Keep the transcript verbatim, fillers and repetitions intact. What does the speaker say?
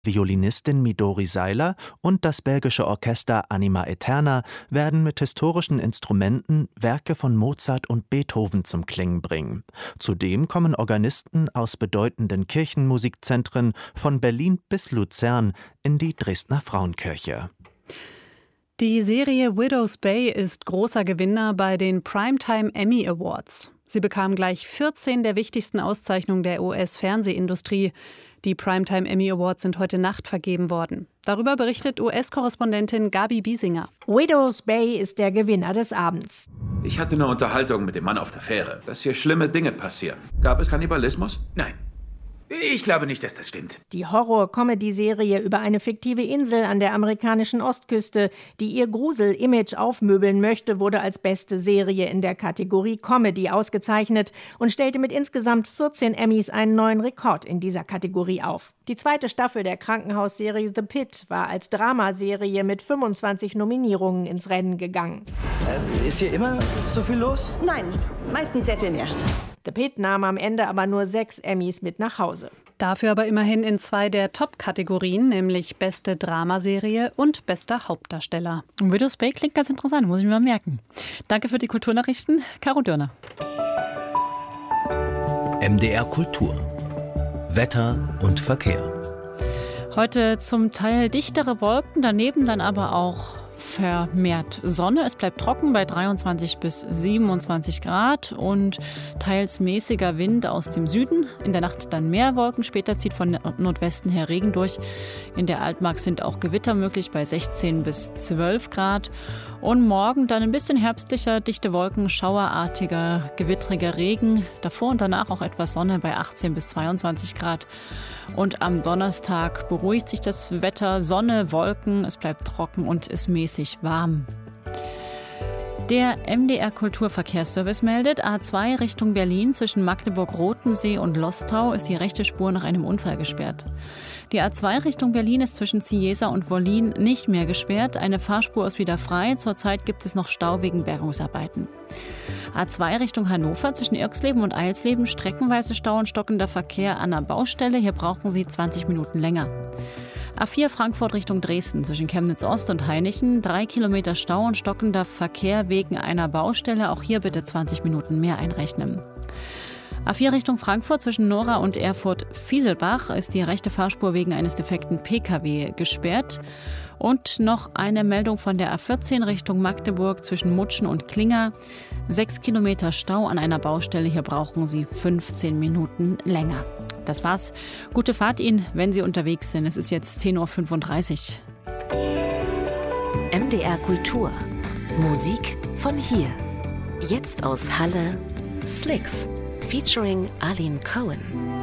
Violinistin Midori Seiler und das belgische Orchester Anima Eterna werden mit historischen Instrumenten Werke von Mozart und Beethoven zum Klingen bringen. Zudem kommen Organisten aus bedeutenden Kirchenmusikzentren von Berlin bis Luzern in die Dresdner Frauenkirche. Die Serie Widow's Bay ist großer Gewinner bei den Primetime Emmy Awards. Sie bekam gleich vierzehn der wichtigsten Auszeichnungen der U S-Fernsehindustrie. Die Primetime Emmy Awards sind heute Nacht vergeben worden. Darüber berichtet U S-Korrespondentin Gabi Biesinger. Widow's Bay ist der Gewinner des Abends. Ich hatte eine Unterhaltung mit dem Mann auf der Fähre, dass hier schlimme Dinge passieren. Gab es Kannibalismus? Nein. Ich glaube nicht, dass das stimmt. Die Horror-Comedy-Serie über eine fiktive Insel an der amerikanischen Ostküste, die ihr Grusel-Image aufmöbeln möchte, wurde als beste Serie in der Kategorie Comedy ausgezeichnet und stellte mit insgesamt vierzehn Emmys einen neuen Rekord in dieser Kategorie auf. Die zweite Staffel der Krankenhausserie The Pit war als Dramaserie mit fünfundzwanzig Nominierungen ins Rennen gegangen. Äh, ist hier immer so viel los? Nein, meistens sehr viel mehr. The Pit nahm am Ende aber nur sechs Emmys mit nach Hause. Dafür aber immerhin in zwei der Top-Kategorien, nämlich beste Dramaserie und bester Hauptdarsteller. Und Widow's Bay klingt ganz interessant, muss ich mir mal merken. Danke für die Kulturnachrichten, Caro Dörner. M D R Kultur. Wetter und Verkehr. Heute zum Teil dichtere Wolken, daneben dann aber auch vermehrt Sonne. Es bleibt trocken bei dreiundzwanzig bis siebenundzwanzig Grad und teils mäßiger Wind aus dem Süden. In der Nacht dann mehr Wolken. Später zieht von Nordwesten her Regen durch. In der Altmark sind auch Gewitter möglich bei sechzehn bis zwölf Grad. Und morgen dann ein bisschen herbstlicher, dichte Wolken, schauerartiger, gewittriger Regen. Davor und danach auch etwas Sonne bei achtzehn bis zweiundzwanzig Grad. Und am Donnerstag beruhigt sich das Wetter. Sonne, Wolken, es bleibt trocken und ist mäßig warm. Der M D R Kulturverkehrsservice meldet, A zwei Richtung Berlin zwischen Magdeburg-Rotensee und Lostau ist die rechte Spur nach einem Unfall gesperrt. Die A zwei Richtung Berlin ist zwischen Cieza und Wollin nicht mehr gesperrt. Eine Fahrspur ist wieder frei. Zurzeit gibt es noch Stau wegen Bergungsarbeiten. A zwei Richtung Hannover zwischen Irxleben und Eilsleben streckenweise Stau und stockender Verkehr an der Baustelle. Hier brauchen Sie zwanzig Minuten länger. A vier Frankfurt Richtung Dresden zwischen Chemnitz Ost und Hainichen. Drei Kilometer Stau und stockender Verkehr wegen einer Baustelle. Auch hier bitte zwanzig Minuten mehr einrechnen. A vier Richtung Frankfurt zwischen Nora und Erfurt-Fieselbach ist die rechte Fahrspur wegen eines defekten P K W gesperrt. Und noch eine Meldung von der A vierzehn Richtung Magdeburg zwischen Mutschen und Klinger. Sechs Kilometer Stau an einer Baustelle. Hier brauchen Sie fünfzehn Minuten länger. Das war's. Gute Fahrt Ihnen, wenn Sie unterwegs sind. Es ist jetzt zehn Uhr fünfunddreißig. M D R Kultur. Musik von hier. Jetzt aus Halle. Slicks. Featuring Arlene Cohen.